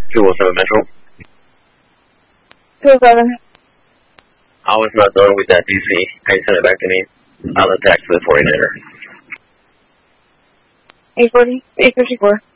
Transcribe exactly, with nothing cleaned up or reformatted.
two oh seven Metro. two oh seven. I was not done with that D C. Can you send it back to me? I'll attach to the forty-niner. eight forty, eight fifty-four.